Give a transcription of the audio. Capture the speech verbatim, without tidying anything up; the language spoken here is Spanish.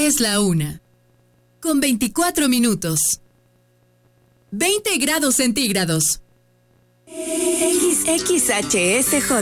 Es la una. Con veinticuatro minutos. veinte grados centígrados. X X H S J